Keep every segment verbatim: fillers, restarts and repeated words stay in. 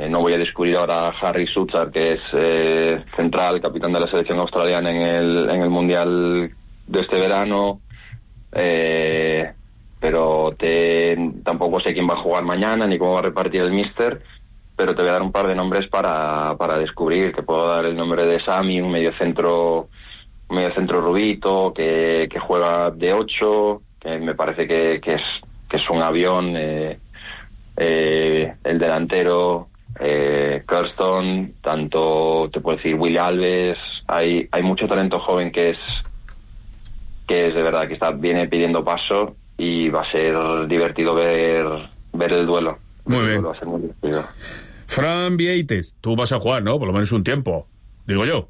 Eh, no voy a descubrir ahora a Harry Suchar, que es eh, central, capitán de la selección australiana en el, en el Mundial de este verano. Eh, pero te, tampoco sé quién va a jugar mañana ni cómo va a repartir el míster, pero te voy a dar un par de nombres para, para descubrir. Te puedo dar el nombre de Sami, un mediocentro, un mediocentro rubito que, que juega de ocho, que me parece que, que, es, que es un avión. Eh, eh, el delantero, eh, Kirsten, tanto te puedo decir Willy Alves. Hay, hay mucho talento joven que es que es de verdad que está viene pidiendo paso, y va a ser divertido ver ver el duelo. Muy el bien. duelo va a ser muy divertido. Fran Vieites, tú vas a jugar, ¿no? Por lo menos un tiempo, digo yo.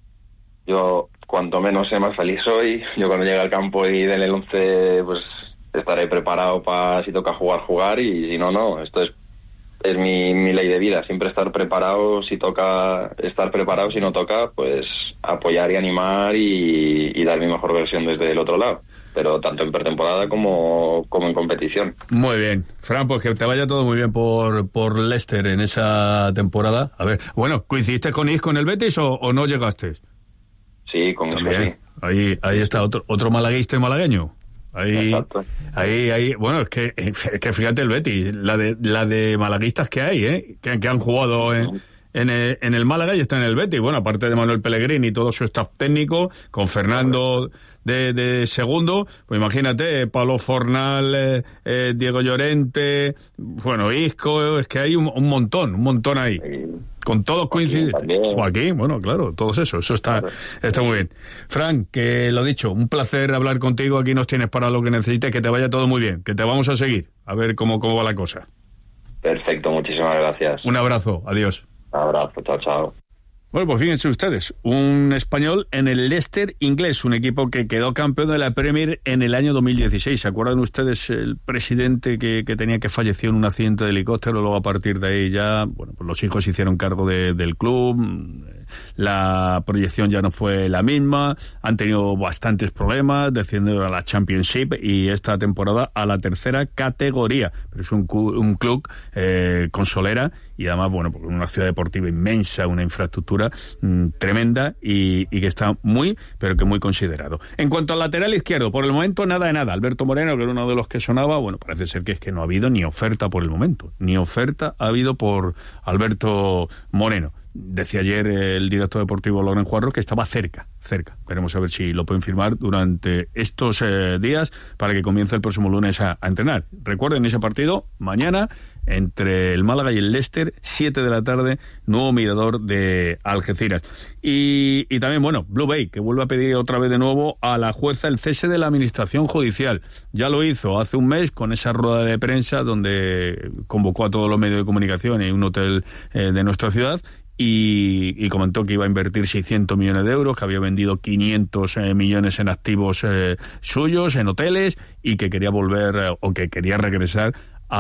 Yo, cuanto menos sea, más feliz soy. Yo cuando llegue al campo y den el once, pues estaré preparado para, si toca jugar, jugar, y si no, no. Esto es es mi, mi ley de vida, siempre estar preparado. Si toca, estar preparado. Si no toca, pues apoyar y animar y, y dar mi mejor versión desde el otro lado, pero tanto en pretemporada como, como en competición. Muy bien, Fran, pues que te vaya todo muy bien por, por Leicester en esa temporada. A ver, bueno, ¿coincidiste con Is con el Betis o, o no llegaste? Sí, con Is, sí. Ahí, ahí está otro, otro malaguista y malagueño. Ahí, Exacto. ahí, ahí, bueno, es que, es que fíjate el Betis, la de, la de malaguistas que hay, ¿eh? Que, que han jugado en, en, el, en el Málaga y están en el Betis. Bueno, aparte de Manuel Pellegrini y todo su staff técnico, con Fernando de, de segundo, pues imagínate, Pablo Fornal, eh, eh, Diego Llorente, bueno, Isco, es que hay un, un montón, un montón ahí. Sí. Con todos coincidentes. Joaquín, Joaquín, bueno, claro, todos eso, eso está, claro. Está muy bien. Fran, que lo dicho, un placer hablar contigo, aquí nos tienes para lo que necesites, que te vaya todo muy bien, que te vamos a seguir, a ver cómo, cómo va la cosa. Perfecto, muchísimas gracias. Un abrazo, adiós. Un abrazo, chao, chao. Bueno, pues fíjense ustedes, un español en el Leicester inglés, un equipo que quedó campeón de la Premier en el año dos mil dieciséis. ¿Se acuerdan ustedes el presidente que, que tenía que falleció en un accidente de helicóptero? Luego a partir de ahí ya, bueno, pues los hijos se hicieron cargo de, del club, la proyección ya no fue la misma, han tenido bastantes problemas, descienden a la Championship y esta temporada a la tercera categoría. Pero es un, un club eh, con solera y además, bueno, pues una ciudad deportiva inmensa, una infraestructura mmm, tremenda y, y que está muy, pero que muy considerado. En cuanto al lateral izquierdo, por el momento nada de nada. Alberto Moreno, que era uno de los que sonaba, bueno, parece ser que es que no ha habido ni oferta por el momento, ni oferta ha habido por Alberto Moreno. Decía ayer el director deportivo Loren Juarro que estaba cerca, cerca. Veremos a ver si lo pueden firmar durante estos eh, días para que comience el próximo lunes a, a entrenar. Recuerden ese partido mañana entre el Málaga y el Leicester, siete de la tarde, nuevo Mirador de Algeciras. Y, y también, bueno, Blue Bay, que vuelve a pedir otra vez de nuevo a la jueza el cese de la administración judicial. Ya lo hizo hace un mes con esa rueda de prensa donde convocó a todos los medios de comunicación en un hotel eh, de nuestra ciudad. Y, y comentó que iba a invertir seiscientos millones de euros, que había vendido quinientos eh, millones en activos eh, suyos, en hoteles, y que quería volver, eh, o que quería regresar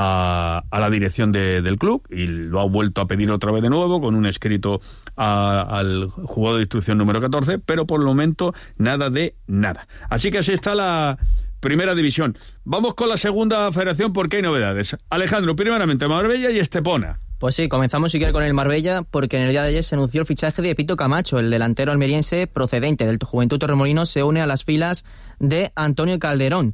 a, a la dirección de, del club, y lo ha vuelto a pedir otra vez de nuevo, con un escrito a, al juzgado de instrucción número catorce, pero por el momento nada de nada. Así que así está la primera división. Vamos con la segunda federación porque hay novedades. Alejandro, primeramente Marbella y Estepona. Pues sí, comenzamos si quieres con el Marbella, porque en el día de ayer se anunció el fichaje de Pito Camacho, el delantero almeriense procedente del Juventud Torremolinos, se une a las filas de Antonio Calderón.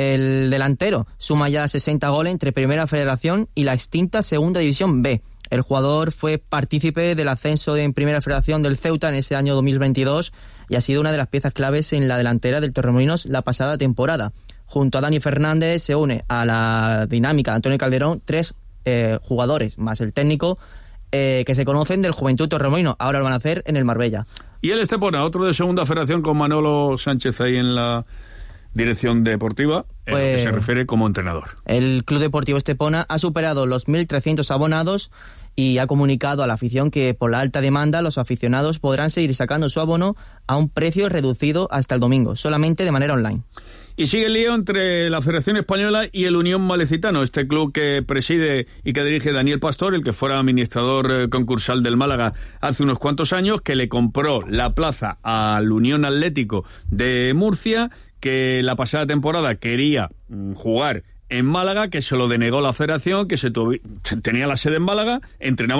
El delantero suma ya sesenta goles entre Primera Federación y la extinta Segunda División B. El jugador fue partícipe del ascenso en Primera Federación del Ceuta en ese año dos mil veintidós y ha sido una de las piezas claves en la delantera del Torremolinos la pasada temporada. Junto a Dani Fernández se une a la dinámica de Antonio Calderón tres Eh, jugadores más el técnico eh, que se conocen del Juventud Torremolinos, ahora lo van a hacer en el Marbella. Y el Estepona, otro de segunda federación con Manolo Sánchez ahí en la dirección deportiva, en pues, lo que se refiere como entrenador. El Club Deportivo Estepona ha superado los mil trescientos abonados y ha comunicado a la afición que por la alta demanda los aficionados podrán seguir sacando su abono a un precio reducido hasta el domingo, solamente de manera online. Y sigue el lío entre la Federación Española y el Unión Malecitano, este club que preside y que dirige Daniel Pastor, el que fuera administrador concursal del Málaga hace unos cuantos años, que le compró la plaza al Unión Atlético de Murcia, que la pasada temporada quería jugar en Málaga, que se lo denegó la Federación, que se tuvi- tenía la sede en Málaga, entrenaba